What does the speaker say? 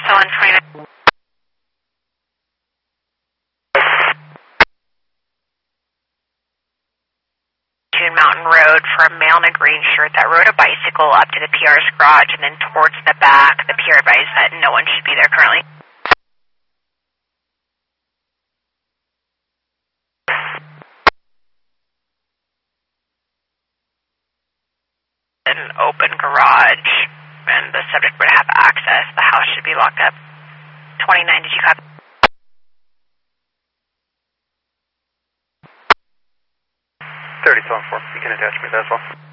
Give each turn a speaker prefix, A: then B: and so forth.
A: Still on 29. June Mountain Road for a male in a green shirt that rode a bicycle up to the PR's garage and then towards the back. The PR advised that no one should be there currently. An open garage, and the subject would have access. The house should be locked up. 29, did you copy?
B: $30 on 4. You can attach me, that's all.